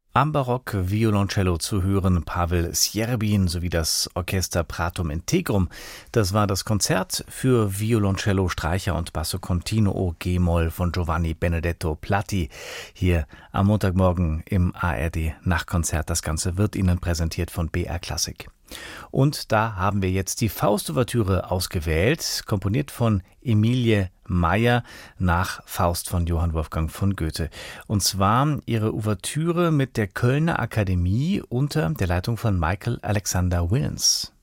Am Barock Violoncello zu hören Pavel Sjerbin sowie das Orchester Pratum Integrum. Das war das Konzert für Violoncello, Streicher und Basso Continuo G-Moll von Giovanni Benedetto Platti hier am Montagmorgen im ARD Nachtkonzert. Das Ganze wird Ihnen präsentiert von BR Classic. Und da haben wir jetzt die Faust-Ouvertüre ausgewählt, komponiert von Emilie Meyer nach Faust von Johann Wolfgang von Goethe. Und zwar ihre Ouvertüre mit der Kölner Akademie unter der Leitung von Michael Alexander Willens.